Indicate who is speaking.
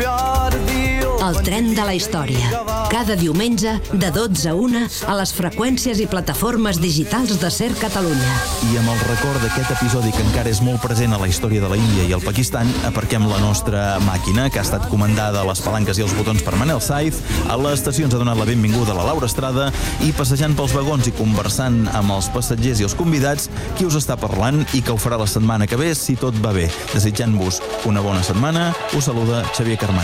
Speaker 1: El tren de la història. Cada diumenge, de 12 a 1, a les freqüències i plataformes digitals de SER Catalunya.
Speaker 2: I amb el record d'aquest episodi que encara és molt present a la història de la Índia i el Pakistan, aparquem la nostra màquina, que ha estat comandada a les palanques i els botons per Manel Saiz. A l'estació ens ha donat la benvinguda la Laura Estrada i passejant pels vagons i conversant amb els passatgers i els convidats, qui us està parlant i que ho farà la setmana que ve, si tot va bé. Desitjant-vos una bona setmana, us saluda Xavier Carmany.